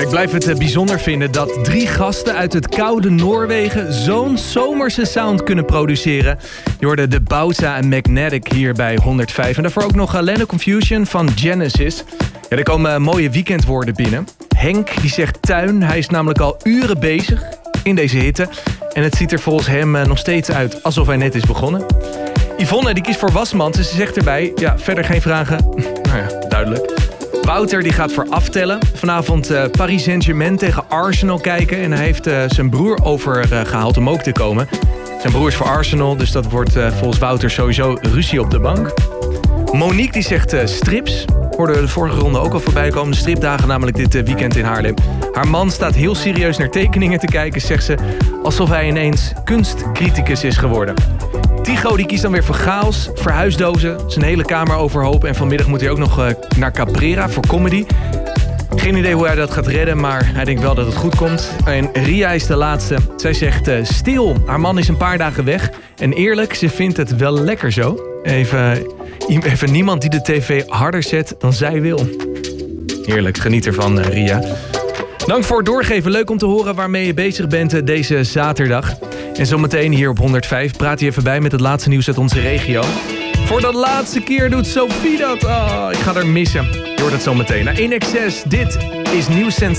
ik blijf het bijzonder vinden dat 3 gasten uit het koude Noorwegen zo'n zomerse sound kunnen produceren. Je hoorde de Bauza en Magnetic hier bij 105. En daarvoor ook nog Leno Confusion van Genesis. Ja, er komen mooie weekendwoorden binnen. Henk die zegt tuin. Hij is namelijk al uren bezig in deze hitte. En het ziet er volgens hem nog steeds uit alsof hij net is begonnen. Yvonne die kiest voor wasmand. Dus ze zegt erbij, ja, verder geen vragen. Nou ja, duidelijk. Wouter die gaat voor aftellen. Vanavond Paris Saint-Germain tegen Arsenal kijken. En hij heeft zijn broer overgehaald om ook te komen. Zijn broer is voor Arsenal, dus dat wordt volgens Wouter sowieso ruzie op de bank. Monique die zegt strips. Hoorden we de vorige ronde ook al voorbij komen. De stripdagen namelijk dit weekend in Haarlem. Haar man staat heel serieus naar tekeningen te kijken, zegt ze. Alsof hij ineens kunstcriticus is geworden. Tycho die kiest dan weer voor chaos, verhuisdozen, zijn hele kamer overhoop. En vanmiddag moet hij ook nog naar Caprera voor comedy. Geen idee hoe hij dat gaat redden, maar hij denkt wel dat het goed komt. En Ria is de laatste. Zij zegt stil, haar man is een paar dagen weg. En eerlijk, ze vindt het wel lekker zo. Even niemand die de tv harder zet dan zij wil. Heerlijk, geniet ervan Ria. Dank voor het doorgeven. Leuk om te horen waarmee je bezig bent deze zaterdag. En zometeen hier op 105 praat hij even bij met het laatste nieuws uit onze regio. Voor de laatste keer doet Sophie dat. Oh, ik ga haar missen. Je hoort het zometeen. Naar In Excess, dit is Nieuws